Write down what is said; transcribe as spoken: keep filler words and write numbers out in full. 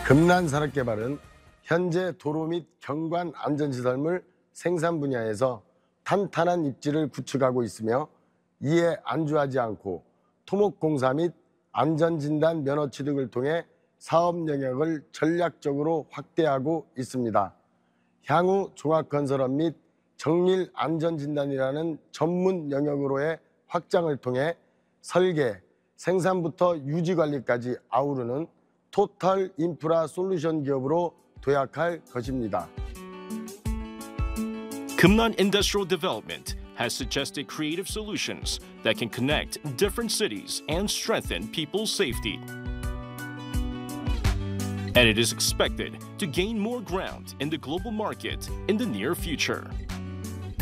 금난산업개발은 현재 도로 및 경관 안전시설물 생산 분야에서 탄탄한 입지를 구축하고 있으며 이에 안주하지 않고 토목공사 및 안전진단 면허 취득을 통해 사업 영역을 전략적으로 확대하고 있습니다. 향후 종합건설업 및 정밀 안전진단이라는 전문 영역으로의 확장을 통해 설계, 생산부터 유지관리까지 아우르는 토탈 인프라 솔루션 기업으로 도약할 것입니다. Kumnan Industrial Development has suggested creative solutions that can connect different cities and strengthen people's safety. And it is expected to gain more ground in the global market in the near future.